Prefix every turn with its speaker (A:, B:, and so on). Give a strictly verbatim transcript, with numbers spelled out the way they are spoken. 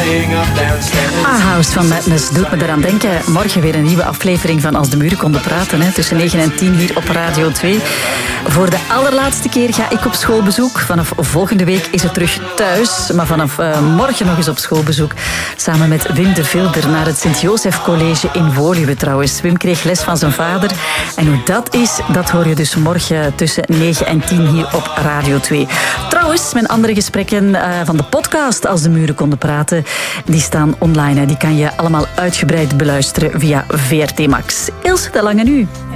A: Ah, House van Madness doet me eraan denken. Morgen weer een nieuwe aflevering van Als de Muren konden praten. Hè, tussen negen en tien hier op Radio twee. Voor de allerlaatste keer ga ik op schoolbezoek. Vanaf volgende week is het terug thuis. Maar vanaf uh, morgen nog eens op schoolbezoek. Samen met Wim de Vilder naar het Sint-Joseph College in Woluwe trouwens. Wim kreeg les van zijn vader. En hoe dat is, dat hoor je dus morgen tussen negen en tien hier op Radio twee. Trouwens, mijn andere gesprekken uh, van de podcast Als de Muren konden praten, die staan online. Hè. Die kan je allemaal uitgebreid beluisteren via V R T Max. Ilse de Lange nu.